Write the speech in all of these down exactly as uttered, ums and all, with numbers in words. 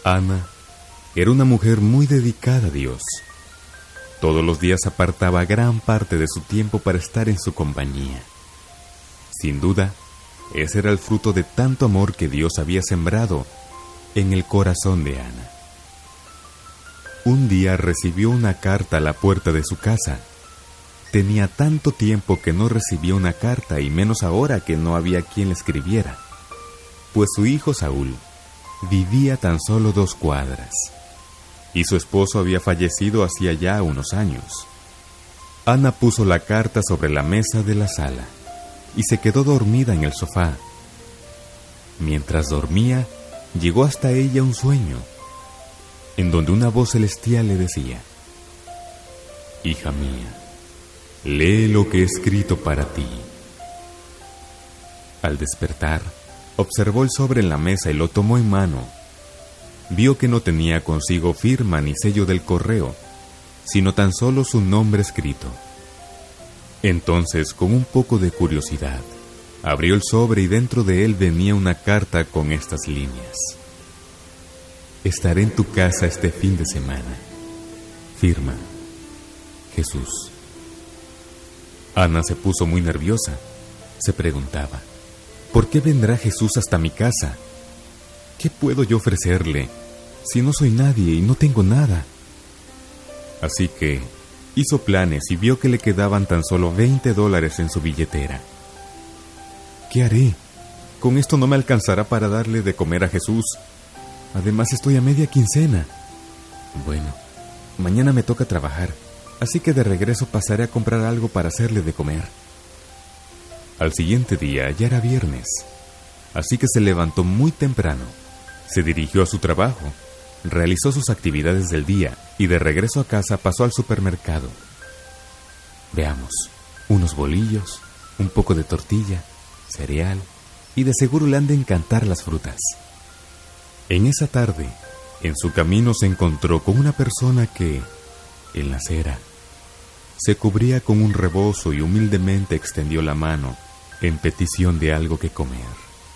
Ana era una mujer muy dedicada a Dios. Todos los días apartaba gran parte de su tiempo para estar en su compañía. Sin duda, ese era el fruto de tanto amor que Dios había sembrado en el corazón de Ana. Un día recibió una carta a la puerta de su casa. Tenía tanto tiempo que no recibía una carta, y menos ahora que no había quien le escribiera, pues su hijo Saúl vivía tan solo dos cuadras, y su esposo había fallecido hacía ya unos años. Ana puso la carta sobre la mesa de la sala y se quedó dormida en el sofá. Mientras dormía, llegó hasta ella un sueño, en donde una voz celestial le decía: «Hija mía, lee lo que he escrito para ti». Al despertar, observó el sobre en la mesa y lo tomó en mano. Vio que no tenía consigo firma ni sello del correo, sino tan solo su nombre escrito. Entonces, con un poco de curiosidad, abrió el sobre y dentro de él venía una carta con estas líneas: «Estaré en tu casa este fin de semana. Firma, Jesús». Ana se puso muy nerviosa. Se preguntaba: ¿por qué vendrá Jesús hasta mi casa? ¿Qué puedo yo ofrecerle si no soy nadie y no tengo nada? Así que hizo planes y vio que le quedaban tan solo veinte dólares en su billetera. ¿Qué haré? Con esto no me alcanzará para darle de comer a Jesús. Además, estoy a media quincena. Bueno, mañana me toca trabajar, así que de regreso pasaré a comprar algo para hacerle de comer. Al siguiente día ya era viernes, así que se levantó muy temprano. Se dirigió a su trabajo, realizó sus actividades del día y de regreso a casa pasó al supermercado. Veamos, unos bolillos, un poco de tortilla, cereal, y de seguro le han de encantar las frutas. En esa tarde, en su camino se encontró con una persona que, en la acera, se cubría con un rebozo y humildemente extendió la mano en petición de algo que comer.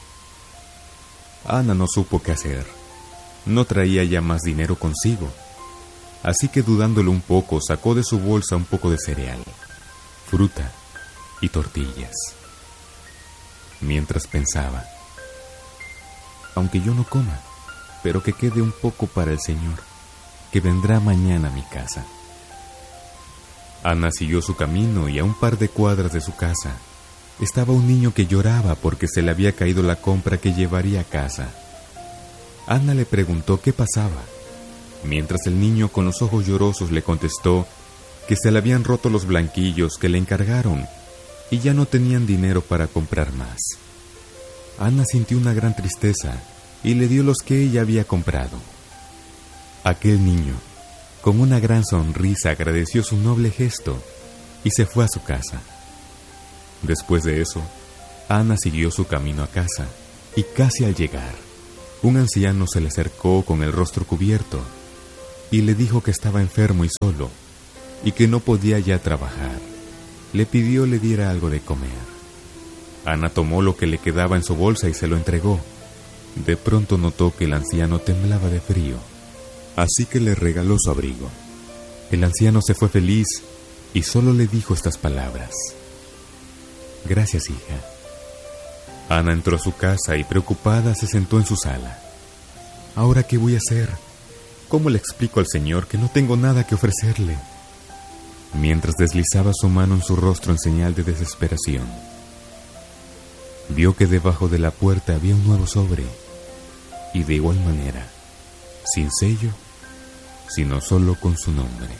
Ana no supo qué hacer. No traía ya más dinero consigo, así que dudándolo un poco sacó de su bolsa un poco de cereal, fruta y tortillas. Mientras pensaba: aunque yo no coma, pero que quede un poco para el Señor, que vendrá mañana a mi casa. Ana siguió su camino y a un par de cuadras de su casa estaba un niño que lloraba porque se le había caído la compra que llevaría a casa. Ana le preguntó qué pasaba, mientras el niño con los ojos llorosos le contestó que se le habían roto los blanquillos que le encargaron y ya no tenían dinero para comprar más. Ana sintió una gran tristeza y le dio los que ella había comprado. Aquel niño, con una gran sonrisa, agradeció su noble gesto y se fue a su casa. Después de eso, Ana siguió su camino a casa y casi al llegar, un anciano se le acercó con el rostro cubierto y le dijo que estaba enfermo y solo y que no podía ya trabajar. Le pidió le diera algo de comer. Ana tomó lo que le quedaba en su bolsa y se lo entregó. De pronto notó que el anciano temblaba de frío, así que le regaló su abrigo. El anciano se fue feliz y solo le dijo estas palabras: «Gracias, hija». Ana entró a su casa y preocupada se sentó en su sala. ¿Ahora qué voy a hacer? ¿Cómo le explico al Señor que no tengo nada que ofrecerle? Mientras deslizaba su mano en su rostro en señal de desesperación, vio que debajo de la puerta había un nuevo sobre, y de igual manera, sin sello, sino solo con su nombre.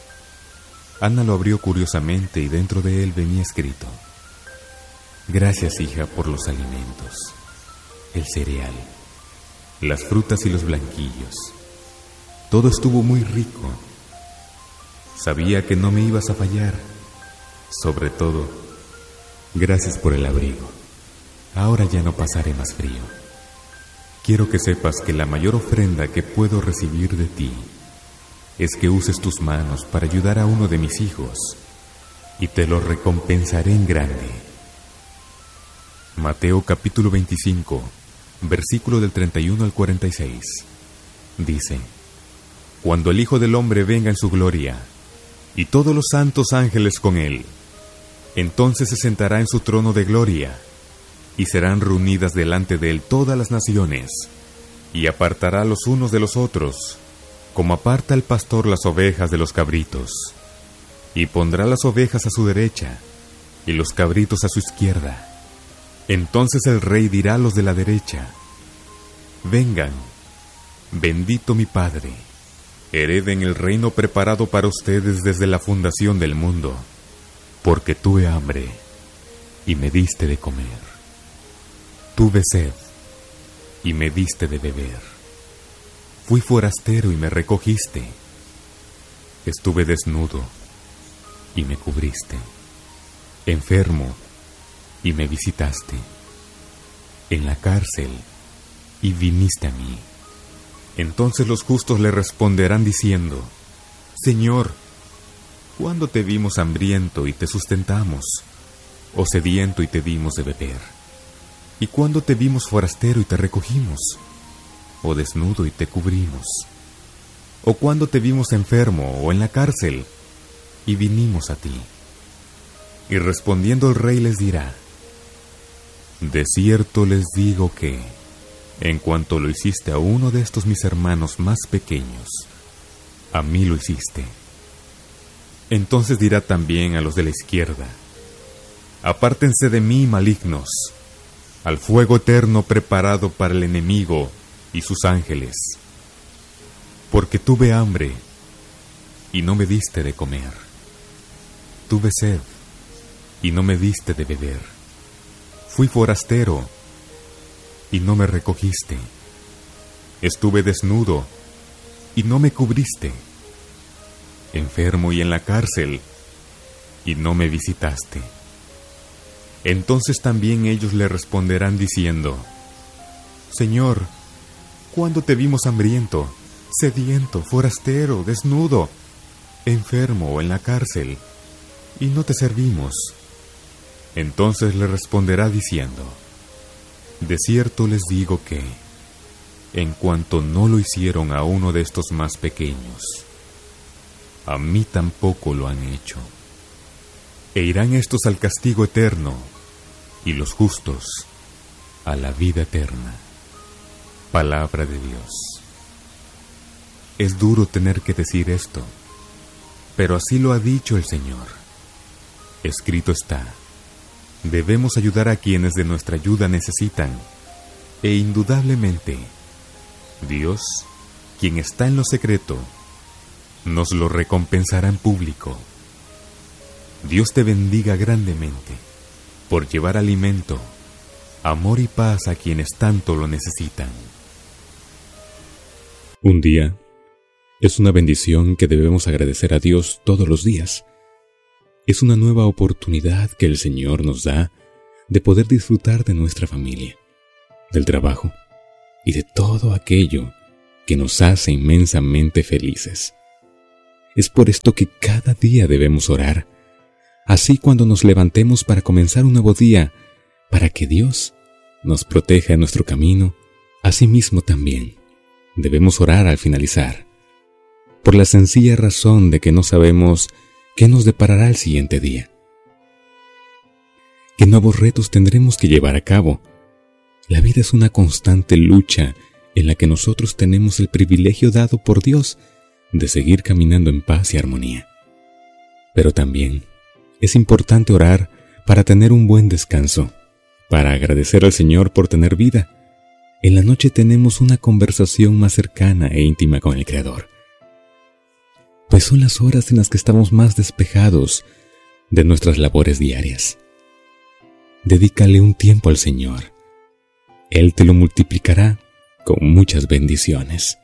Ana lo abrió curiosamente y dentro de él venía escrito: «Gracias, hija, por los alimentos, el cereal, las frutas y los blanquillos. Todo estuvo muy rico. Sabía que no me ibas a fallar. Sobre todo, gracias por el abrigo. Ahora ya no pasaré más frío. Quiero que sepas que la mayor ofrenda que puedo recibir de ti es que uses tus manos para ayudar a uno de mis hijos, y te lo recompensaré en grande». Mateo capítulo veinticinco, versículo del treinta y uno al cuarenta y seis. dice: cuando el Hijo del Hombre venga en su gloria, y todos los santos ángeles con él, entonces se sentará en su trono de gloria, y serán reunidas delante de él todas las naciones, y apartará los unos de los otros, como aparta el pastor las ovejas de los cabritos, y pondrá las ovejas a su derecha, y los cabritos a su izquierda. Entonces el rey dirá a los de la derecha: vengan, bendito mi Padre, hereden el reino preparado para ustedes desde la fundación del mundo, porque tuve hambre, y me diste de comer. Tuve sed, y me diste de beber. Fui forastero y me recogiste. Estuve desnudo, y me cubriste. Enfermo, y me visitaste. En la cárcel, y viniste a mí. Entonces los justos le responderán diciendo: Señor, ¿cuándo te vimos hambriento y te sustentamos, o sediento y te dimos de beber? ¿Y cuándo te vimos forastero y te recogimos, o desnudo y te cubrimos? ¿O cuándo te vimos enfermo o en la cárcel y vinimos a ti? Y respondiendo el rey les dirá: de cierto les digo que, en cuanto lo hiciste a uno de estos mis hermanos más pequeños, a mí lo hiciste. Entonces dirá también a los de la izquierda: apártense de mí, malignos, al fuego eterno preparado para el enemigo y sus ángeles. Porque tuve hambre, y no me diste de comer. Tuve sed, y no me diste de beber. Fui forastero, y no me recogiste. Estuve desnudo, y no me cubriste. Enfermo y en la cárcel, y no me visitaste. Entonces también ellos le responderán diciendo: Señor, ¿cuándo te vimos hambriento, sediento, forastero, desnudo, enfermo o en la cárcel, y no te servimos? Entonces le responderá diciendo: de cierto les digo que, en cuanto no lo hicieron a uno de estos más pequeños, a mí tampoco lo han hecho. E irán estos al castigo eterno, y los justos a la vida eterna. Palabra de Dios. Es duro tener que decir esto, pero así lo ha dicho el Señor. Escrito está: debemos ayudar a quienes de nuestra ayuda necesitan, e indudablemente, Dios, quien está en lo secreto, nos lo recompensará en público. Dios te bendiga grandemente por llevar alimento, amor y paz a quienes tanto lo necesitan. Un día es una bendición que debemos agradecer a Dios todos los días. Es una nueva oportunidad que el Señor nos da de poder disfrutar de nuestra familia, del trabajo y de todo aquello que nos hace inmensamente felices. Es por esto que cada día debemos orar, así cuando nos levantemos para comenzar un nuevo día, para que Dios nos proteja en nuestro camino. Asimismo también debemos orar al finalizar, por la sencilla razón de que no sabemos qué nos deparará el siguiente día. ¿Qué nuevos retos tendremos que llevar a cabo? La vida es una constante lucha en la que nosotros tenemos el privilegio dado por Dios de seguir caminando en paz y armonía. Pero también es importante orar para tener un buen descanso, para agradecer al Señor por tener vida. En la noche tenemos una conversación más cercana e íntima con el Creador, pues son las horas en las que estamos más despejados de nuestras labores diarias. Dedícale un tiempo al Señor. Él te lo multiplicará con muchas bendiciones.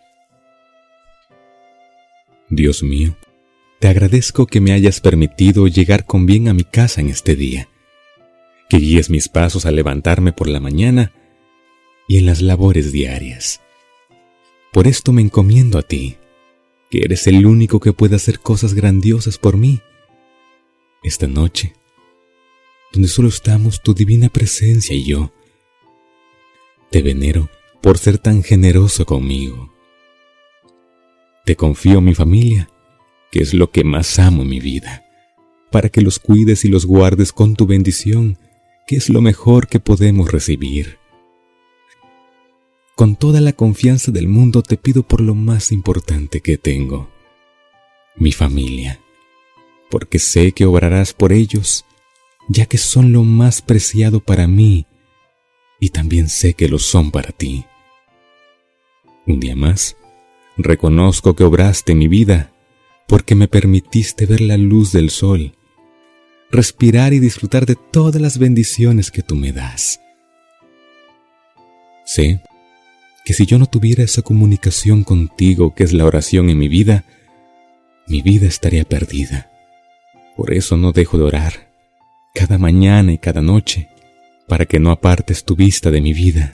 Dios mío, te agradezco que me hayas permitido llegar con bien a mi casa en este día, que guíes mis pasos al levantarme por la mañana y en las labores diarias. Por esto me encomiendo a ti, que eres el único que puede hacer cosas grandiosas por mí. Esta noche, donde solo estamos tu divina presencia y yo, te venero por ser tan generoso conmigo, Te confío mi familia, que es lo que más amo en mi vida, para que los cuides y los guardes con tu bendición, que es lo mejor que podemos recibir. Con toda la confianza del mundo te pido por lo más importante que tengo, mi familia, porque sé que obrarás por ellos, ya que son lo más preciado para mí, y también sé que lo son para ti. Un día más, reconozco que obraste en mi vida, porque me permitiste ver la luz del sol, respirar y disfrutar de todas las bendiciones que tú me das. Sé que si yo no tuviera esa comunicación contigo que es la oración en mi vida, mi vida estaría perdida. Por eso no dejo de orar, cada mañana y cada noche, para que no apartes tu vista de mi vida.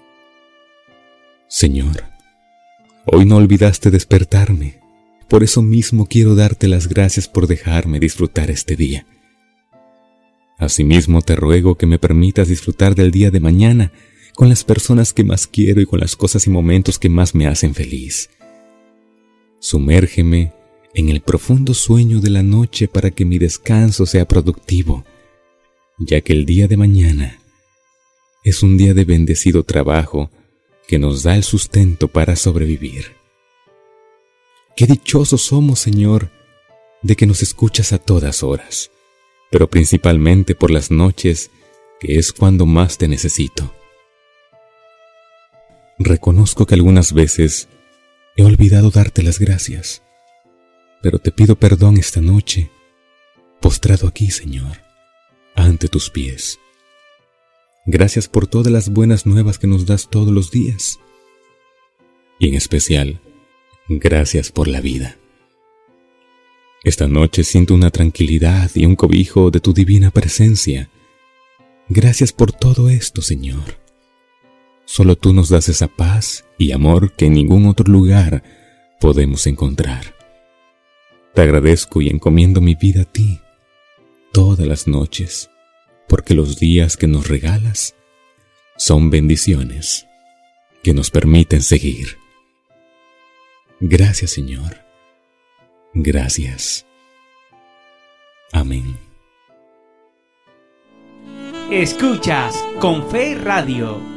Señor, hoy no olvidaste despertarme, por eso mismo quiero darte las gracias por dejarme disfrutar este día. Asimismo te ruego que me permitas disfrutar del día de mañana con las personas que más quiero y con las cosas y momentos que más me hacen feliz. Sumérgeme en el profundo sueño de la noche para que mi descanso sea productivo, ya que el día de mañana es un día de bendecido trabajo que nos da el sustento para sobrevivir. Qué dichosos somos, Señor, de que nos escuchas a todas horas, pero principalmente por las noches, que es cuando más te necesito. Reconozco que algunas veces he olvidado darte las gracias, pero te pido perdón esta noche, postrado aquí, Señor, ante tus pies. Gracias por todas las buenas nuevas que nos das todos los días. Y en especial, gracias por la vida. Esta noche siento una tranquilidad y un cobijo de tu divina presencia. Gracias por todo esto, Señor. Solo tú nos das esa paz y amor que en ningún otro lugar podemos encontrar. Te agradezco y encomiendo mi vida a ti todas las noches, porque los días que nos regalas son bendiciones que nos permiten seguir. Gracias, Señor. Gracias. Amén. Escuchas Con Fe Radio.